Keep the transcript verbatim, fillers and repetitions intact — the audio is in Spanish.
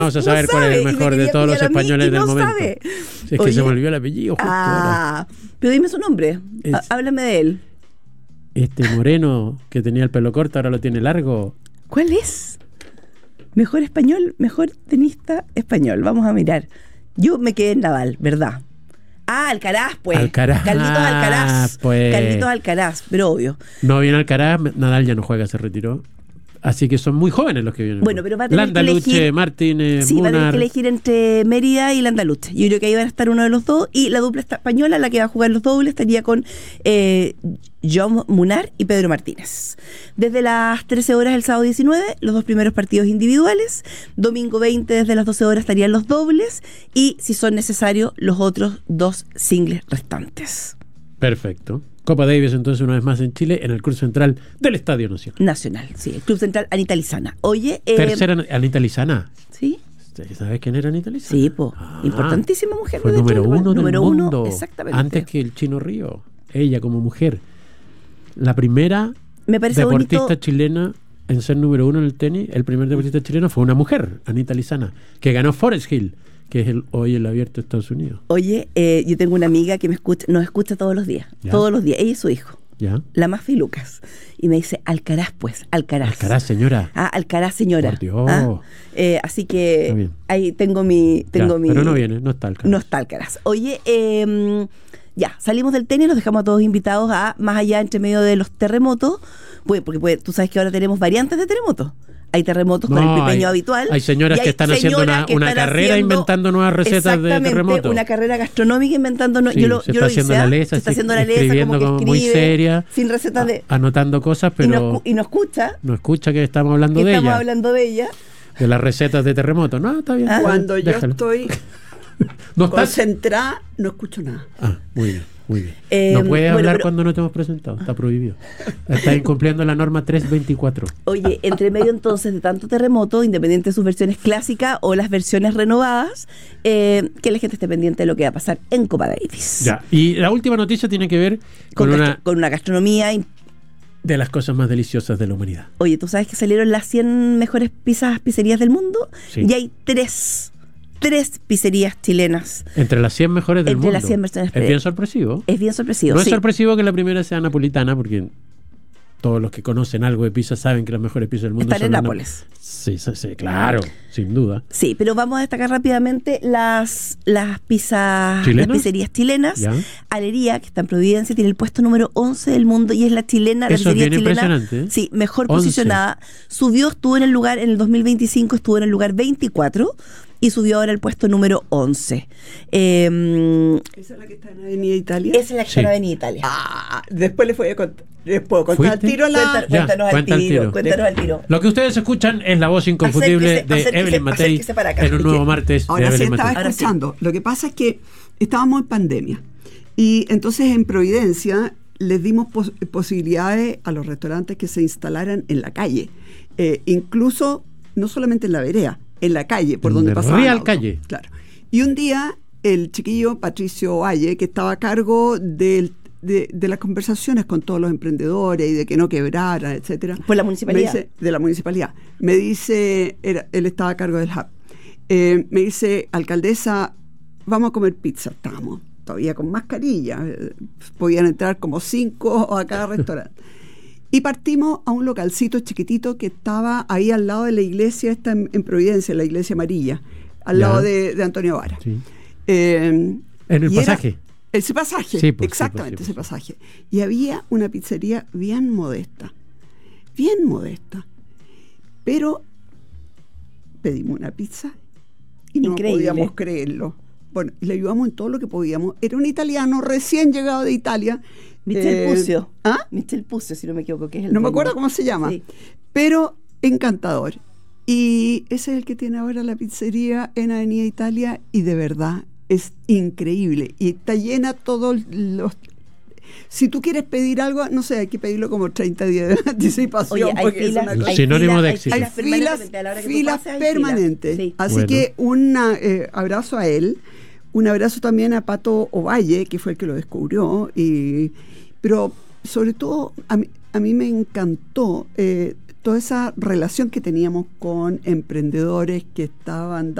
Vamos a saber no cuál sabe, es el mejor de todos los españoles del no momento. Sabe. Si es Oye, que se me olvidó el apellido justo ah, ahora. Pero dime su nombre. Es, H- háblame de él. Este moreno que tenía el pelo corto ahora lo tiene largo. ¿Cuál es? Mejor español, mejor tenista español. Vamos a mirar. Yo me quedé en Nadal, ¿verdad? Ah, Alcaraz, pues. Alcaraz, Carlitos Alcaraz. pues. Carlitos Alcaraz, pero obvio. No viene Alcaraz, Nadal ya no juega, se retiró. Así que son muy jóvenes los que vienen. Bueno, pero va a tener Landaluche, que elegir, Martínez, sí, Munar. va a tener que elegir entre Mérida y Landaluche. Yo creo que ahí van a estar uno de los dos. Y la dupla española, la que va a jugar los dobles, estaría con eh, John Munar y Pedro Martínez. Desde las trece horas el sábado diecinueve, los dos primeros partidos individuales. Domingo veinte, desde las doce horas estarían los dobles. Y, si son necesarios, los otros dos singles restantes. Perfecto. Copa Davis entonces una vez más en Chile, en el Club Central del Estadio Nacional. Nacional, sí. El Club Central Anita Lizana. Oye... Eh, Tercera, Anita Lizana. ¿Sí? ¿Sabes quién era Anita Lizana? Sí, pues. Ah, Importantísima mujer. fue de número hecho, uno del número mundo. Uno, exactamente. Antes que el Chino Río. Ella como mujer. La primera Me parece deportista bonito. chilena en ser número uno en el tenis. El primer deportista chileno fue una mujer, Anita Lizana, que ganó Forest Hill, que es el, hoy el abierto de Estados Unidos. Oye, eh, yo tengo una amiga que me escucha, nos escucha todos los días. ¿Ya? Todos los días. Ella y su hijo. ¿Ya? La Mafi Lucas. Y me dice, Alcaraz, pues, Alcaraz. Alcaraz, señora. Ah, Alcaraz, señora. Por Dios. Ah, eh, así Está que bien. ahí tengo mi... Tengo Ya, mi pero no viene, no está Alcaraz. No está Alcaraz. Oye, eh, ya, salimos del tenis, los dejamos a todos invitados a, más allá, entre medio de los terremotos, pues, porque pues, tú sabes que ahora tenemos variantes de terremotos. Hay terremotos No, con el pipeño hay- habitual. hay señoras y hay que están haciendo señoras una- que una están carrera haciendo- inventando nuevas recetas de exactamente, terremoto. una carrera gastronómica inventando... No, Sí, yo lo, se yo está lo haciendo hice, la ¿ah? lesa, se está así, haciendo la lesa, escribiendo como como que muy escribe, seria, sin recetas de... a- anotando cosas, y, nos, pero escu- y nos escucha, no escucha que estamos hablando que de estamos ella, hablando de ella. de las recetas de terremoto. No, está bien. Ah. está bien, Cuando yo déjalo. estoy ¿No estás? concentrada, no escucho nada. Ah, muy bien, muy bien. Eh, no puedes bueno, hablar pero- cuando no te hemos presentado, está prohibido. Estás incumpliendo la norma trescientos veinticuatro. Oye, entre medio entonces de tanto terremoto, independiente de sus versiones clásicas o las versiones renovadas, eh, que la gente esté pendiente de lo que va a pasar en Copa Davis. Ya, y la última noticia tiene que ver con, Con, una gastro- con una gastronomía. in- de las cosas más deliciosas de la humanidad. Oye, ¿tú sabes que salieron las cien mejores pizzas pizzerías del mundo? Sí. Y hay tres, tres pizzerías chilenas. Entre las cien mejores del Entre mundo. las cien versiones Es bien sorpresivo. Es bien sorpresivo. No es sí. sorpresivo que la primera sea napolitana, porque todos los que conocen algo de pizza saben que las mejores pizzas del mundo Están son en las Nápoles. na- Sí, sí, sí, claro, sin duda. Sí, pero vamos a destacar rápidamente las, las pizzas, las ¿Chilenas? pizzerías chilenas. Ya. Alería, que está en Providencia, tiene el puesto número once del mundo y es la chilena, la Eso es pizzería bien chilena. impresionante, ¿eh? Sí, mejor once. posicionada. Subió, estuvo en el lugar, en el dos mil veinticinco estuvo en el lugar veinticuatro y subió ahora al puesto número once. Eh, ¿Esa es la que está en Avenida Italia? esa es la que Sí. está en Avenida Italia. Ah, después les voy a contar. Les puedo contar al ¿Fuiste? tiro la. Cuenta- Ya, cuéntanos al cuenta al tiro, tiro. cuéntanos al tiro. Lo que ustedes escuchan es la voz inconfundible Acérquese, de acérquese, Evelyn Matei acérquese para acá. en un Es nuevo que martes de Ahora sí Evelyn estaba Matei. Ahora sí. escuchando. Lo que pasa es que estábamos en pandemia. Y entonces en Providencia les dimos pos- posibilidades a los restaurantes que se instalaran en la calle. Eh, incluso, no solamente en la vereda, en la calle, por En donde la pasaban real autos. calle. Claro. Y un día el chiquillo Patricio Valle, que estaba a cargo del De, de las conversaciones con todos los emprendedores y de que no quebraran, etcétera. Por la municipalidad. Me dice, de la municipalidad. Me dice, era, él estaba a cargo del hub. Eh, me dice, alcaldesa, vamos a comer pizza. Estábamos todavía con mascarilla. eh, Podían entrar como cinco a cada restaurante. Y partimos a un localcito chiquitito que estaba ahí al lado de la iglesia, esta en, en Providencia, la iglesia amarilla, al Ya. lado de, de Antonio Vara. Sí. Eh, En el y era- pasaje. ese pasaje, Sí, pues, exactamente, sí, pues, sí, ese pasaje. Y había una pizzería bien modesta, bien modesta. Pero pedimos una pizza y no Increíble. podíamos creerlo. Bueno, y le ayudamos en todo lo que podíamos. Era un italiano recién llegado de Italia. Michel eh, Pucio. ¿Ah? Michel Pucio, si no me equivoco, que es el No me dueño. acuerdo cómo se llama. Sí. Pero encantador. Y ese es el que tiene ahora la pizzería en Avenida Italia y de verdad es increíble. Y está llena todos los... Si tú quieres pedir algo, no sé, hay que pedirlo como treinta días de anticipación. Oye, hay porque es filas, una El cosa- hay sinónimo filas, de hay éxito. hay filas filas, permanentemente, a la hora que tú filas pases, hay filas. permanentes. Sí. Así Bueno. que un eh, abrazo a él, un abrazo también a Pato Ovalle, que fue el que lo descubrió. Y, pero sobre todo, a mí, a mí me encantó eh, toda esa relación que teníamos con emprendedores que estaban